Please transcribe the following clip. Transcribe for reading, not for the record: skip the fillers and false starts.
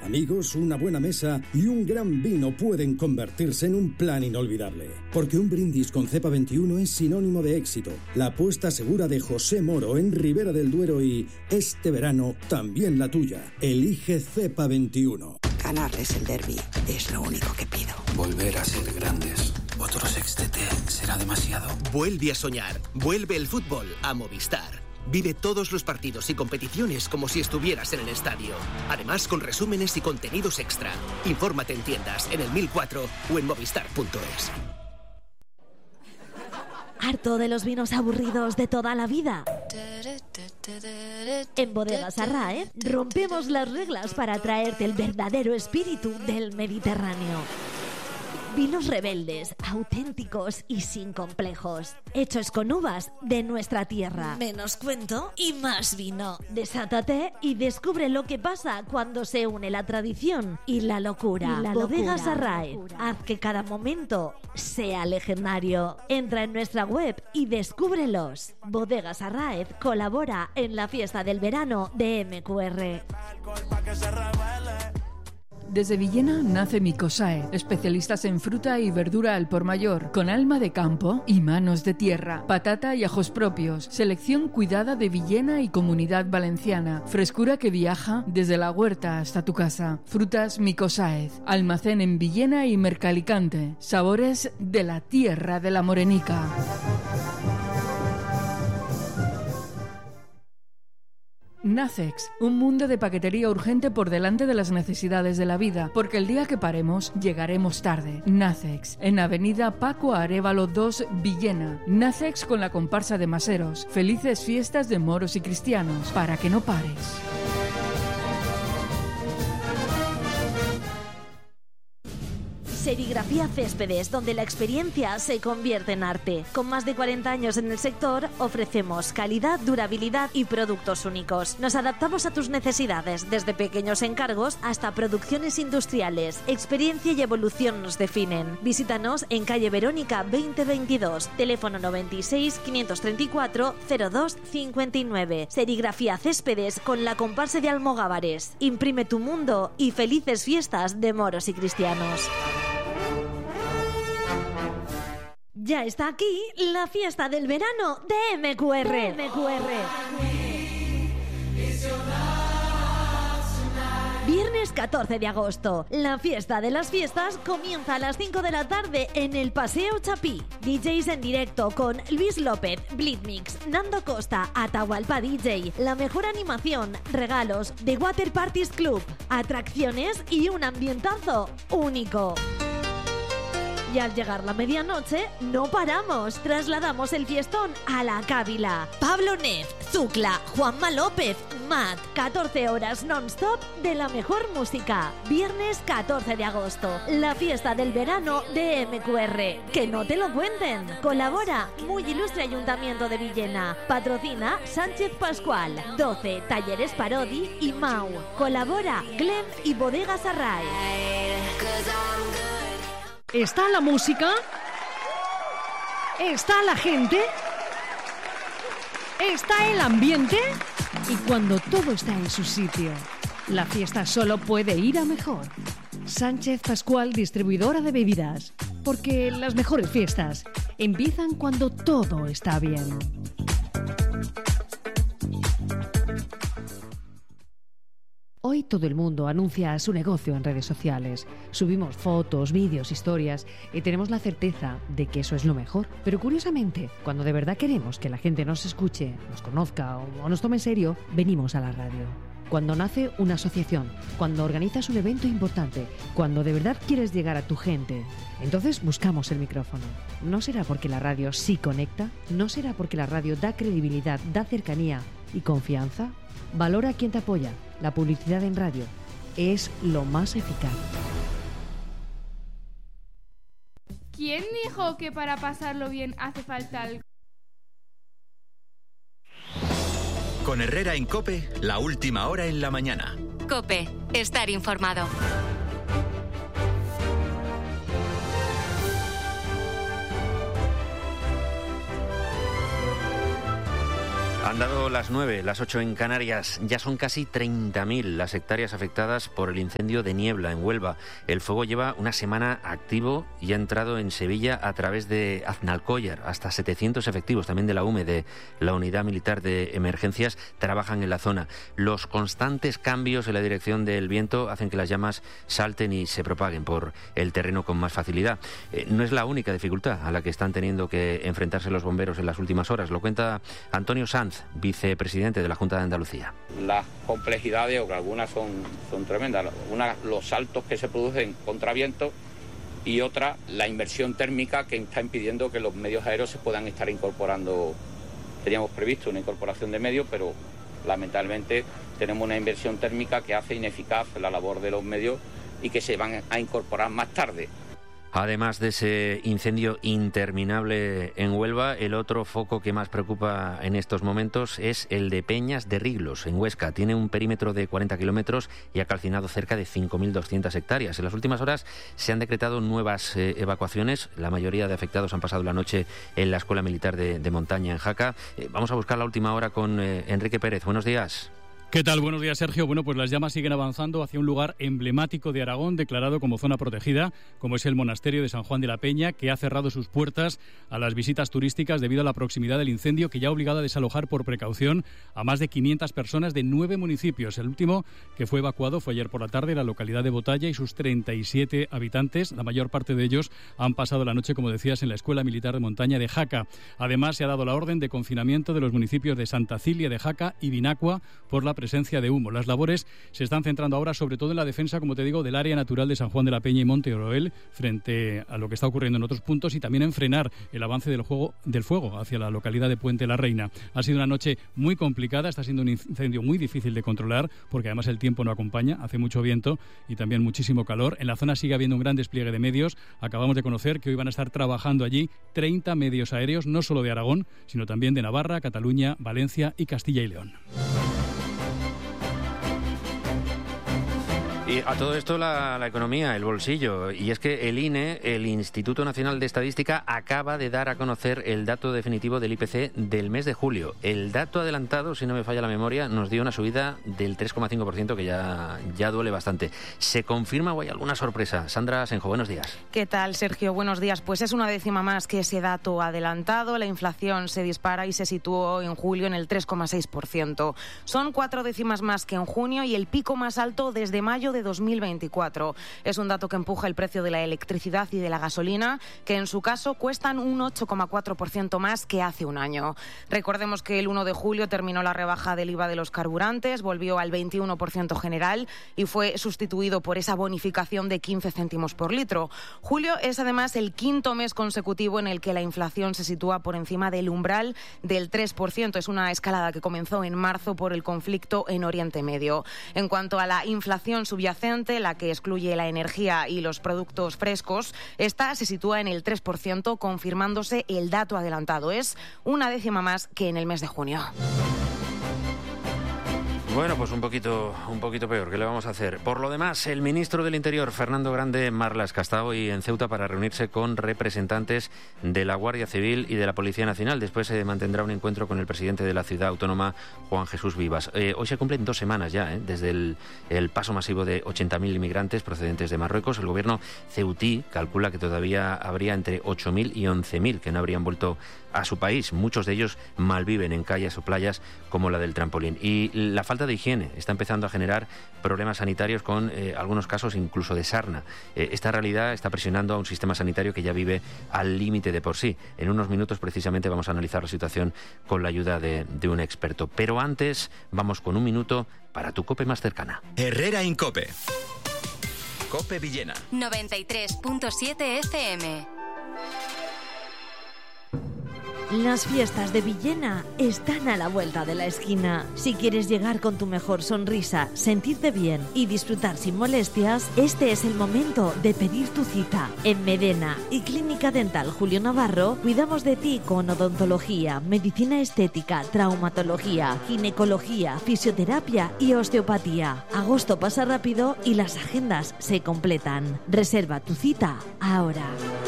amigos, una buena mesa y un gran vino pueden convertirse en un plan inolvidable. Porque un brindis con Cepa 21 es sinónimo de éxito. La apuesta segura de José Moro en Ribera del Duero y, este verano, también la tuya. Elige Cepa 21. Ganarles el derbi es lo único que pido. Volver a ser grandes. Otro sextete será demasiado. Vuelve a soñar. Vuelve el fútbol a Movistar. Vive todos los partidos y competiciones como si estuvieras en el estadio. Además, con resúmenes y contenidos extra. Infórmate en tiendas, en el 1004 o en movistar.es. ¿Harto de los vinos aburridos de toda la vida? En Bodegas Arraez rompemos las reglas para traerte el verdadero espíritu del Mediterráneo. Vinos rebeldes, auténticos y sin complejos. Hechos con uvas de nuestra tierra. Menos cuento y más vino. Desátate y descubre lo que pasa cuando se une la tradición y la locura. Bodegas Arraez. Haz que cada momento sea legendario. Entra en nuestra web y descúbrelos. Bodegas Arraez colabora en la fiesta del verano de MQR. Desde Villena nace Micosae, especialistas en fruta y verdura al por mayor, con alma de campo y manos de tierra, patata y ajos propios, selección cuidada de Villena y Comunidad Valenciana, frescura que viaja desde la huerta hasta tu casa. Frutas Micosae, almacén en Villena y Mercalicante, sabores de la tierra de la Morenica. Nacex, un mundo de paquetería urgente por delante de las necesidades de la vida, porque el día que paremos, llegaremos tarde. Nacex, en Avenida Paco Arévalo 2, Villena. Nacex con la comparsa de Maseros. Felices fiestas de moros y cristianos, para que no pares. Serigrafía Céspedes, donde la experiencia se convierte en arte. Con más de 40 años en el sector, ofrecemos calidad, durabilidad y productos únicos. Nos adaptamos a tus necesidades, desde pequeños encargos hasta producciones industriales. Experiencia y evolución nos definen. Visítanos en calle Verónica 2022, teléfono 96 534 02 59. Serigrafía Céspedes con la comparsa de Almogávares. Imprime tu mundo y felices fiestas de moros y cristianos. Ya está aquí la fiesta del verano de MQR. Viernes 14 de agosto. La fiesta de las fiestas comienza a las 5 de la tarde en el Paseo Chapí. DJs en directo con Luis López, Blitmix, Nando Costa, Atahualpa DJ, la mejor animación, regalos, The Water Parties Club, atracciones y un ambientazo único. Y al llegar la medianoche, no paramos. Trasladamos el fiestón a la Cávila. Pablo Neff, Zucla, Juanma López, Matt. 14 horas non-stop de la mejor música. Viernes 14 de agosto. La fiesta del verano de MQR. Que no te lo cuenten. Colabora Muy Ilustre Ayuntamiento de Villena. Patrocina Sánchez Pascual. 12 Talleres Parodi y Mau. Colabora Glenn y Bodegas Arraez. ¿Está la música? ¿Está la gente? ¿Está el ambiente? Y cuando todo está en su sitio, la fiesta solo puede ir a mejor. Sánchez Pascual, distribuidora de bebidas. Porque las mejores fiestas empiezan cuando todo está bien. Hoy todo el mundo anuncia su negocio en redes sociales. Subimos fotos, vídeos, historias y tenemos la certeza de que eso es lo mejor. Pero curiosamente, cuando de verdad queremos que la gente nos escuche, nos conozca o nos tome en serio, venimos a la radio. Cuando nace una asociación, cuando organizas un evento importante, cuando de verdad quieres llegar a tu gente, entonces buscamos el micrófono. ¿No será porque la radio sí conecta? ¿No será porque la radio da credibilidad, da cercanía y confianza? Valora a quien te apoya. La publicidad en radio es lo más eficaz. ¿Quién dijo que para pasarlo bien hace falta algo? Con Herrera en COPE, la última hora en la mañana. COPE, estar informado. Han dado las 9, las 8 en Canarias. Ya son casi 30.000 las hectáreas afectadas por el incendio de Niebla en Huelva. El fuego lleva una semana activo y ha entrado en Sevilla a través de Aznalcóllar. Hasta 700 efectivos también de la UME, de la Unidad Militar de Emergencias, trabajan en la zona. Los constantes cambios en la dirección del viento hacen que las llamas salten y se propaguen por el terreno con más facilidad. No es la única dificultad a la que están teniendo que enfrentarse los bomberos en las últimas horas. Lo cuenta Antonio Sanz, vicepresidente de la Junta de Andalucía. Las complejidades, o que algunas son tremendas, una, los saltos que se producen contra viento, y otra, la inversión térmica que está impidiendo que los medios aéreos se puedan estar incorporando. Teníamos previsto una incorporación de medios, pero lamentablemente tenemos una inversión térmica que hace ineficaz la labor de los medios y que se van a incorporar más tarde. Además de ese incendio interminable en Huelva, el otro foco que más preocupa en estos momentos es el de Peñas de Riglos, en Huesca. Tiene un perímetro de 40 kilómetros y ha calcinado cerca de 5.200 hectáreas. En las últimas horas se han decretado nuevas evacuaciones. La mayoría de afectados han pasado la noche en la Escuela Militar de Montaña, en Jaca. Vamos a buscar la última hora con Enrique Pérez. Buenos días. ¿Qué tal? Buenos días, Sergio. Bueno, pues las llamas siguen avanzando hacia un lugar emblemático de Aragón, declarado como zona protegida, como es el monasterio de San Juan de la Peña, que ha cerrado sus puertas a las visitas turísticas debido a la proximidad del incendio, que ya ha obligado a desalojar por precaución a más de 500 personas de 9 municipios. El último que fue evacuado fue ayer por la tarde, la localidad de Botalla y sus 37 habitantes. La mayor parte de ellos han pasado la noche, como decías, en la Escuela Militar de Montaña de Jaca. Además, se ha dado la orden de confinamiento de los municipios de Santa Cilia de Jaca y Vinacua por la presencia de humo. Las labores se están centrando ahora sobre todo en la defensa, como te digo, del área natural de San Juan de la Peña y Monte Oroel frente a lo que está ocurriendo en otros puntos, y también en frenar el avance del fuego hacia la localidad de Puente la Reina. Ha sido una noche muy complicada, está siendo un incendio muy difícil de controlar porque además el tiempo no acompaña, hace mucho viento y también muchísimo calor. En la zona sigue habiendo un gran despliegue de medios. Acabamos de conocer que hoy van a estar trabajando allí 30 medios aéreos, no solo de Aragón, sino también de Navarra, Cataluña, Valencia y Castilla y León. Y a todo esto la economía, el bolsillo. Y es que el INE, el Instituto Nacional de Estadística, acaba de dar a conocer el dato definitivo del IPC del mes de julio. El dato adelantado, si no me falla la memoria, nos dio una subida del 3,5%, que ya duele bastante. ¿Se confirma o hay alguna sorpresa? Sandra Senjo, buenos días. ¿Qué tal, Sergio? Buenos días. Pues es una décima más que ese dato adelantado. La inflación se dispara y se situó en julio en el 3,6%. Son 4 décimas más que en junio y el pico más alto desde mayo de 2024. Es un dato que empuja el precio de la electricidad y de la gasolina, que en su caso cuestan un 8,4% más que hace un año. Recordemos que el 1 de julio terminó la rebaja del IVA de los carburantes, volvió al 21% general y fue sustituido por esa bonificación de 15 céntimos por litro. Julio es además el quinto mes consecutivo en el que la inflación se sitúa por encima del umbral del 3%. Es una escalada que comenzó en marzo por el conflicto en Oriente Medio. En cuanto a la inflación subyacente, la que excluye la energía y los productos frescos, esta se sitúa en el 3%, confirmándose el dato adelantado. Es una décima más que en el mes de junio. Bueno, pues un poquito peor. ¿Qué le vamos a hacer? Por lo demás, el ministro del Interior, Fernando Grande Marlaska, está hoy en Ceuta para reunirse con representantes de la Guardia Civil y de la Policía Nacional. Después se mantendrá un encuentro con el presidente de la ciudad autónoma, Juan Jesús Vivas. Hoy se cumplen 2 semanas ya, desde el paso masivo de 80.000 inmigrantes procedentes de Marruecos. El gobierno ceutí calcula que todavía habría entre 8.000 y 11.000 que no habrían vuelto a su país. Muchos de ellos malviven en calles o playas como la del Trampolín. Y la falta de higiene está empezando a generar problemas sanitarios, con algunos casos incluso de sarna. Esta realidad está presionando a un sistema sanitario que ya vive al límite de por sí. En unos minutos precisamente vamos a analizar la situación con la ayuda de un experto. Pero antes vamos con un minuto para tu COPE más cercana. Herrera en COPE. COPE Villena. 93.7 FM. Las fiestas de Villena están a la vuelta de la esquina. Si quieres llegar con tu mejor sonrisa, sentirte bien y disfrutar sin molestias, este es el momento de pedir tu cita. En Medena y Clínica Dental Julio Navarro, cuidamos de ti con odontología, medicina estética, traumatología, ginecología, fisioterapia y osteopatía. Agosto pasa rápido y las agendas se completan. Reserva tu cita ahora.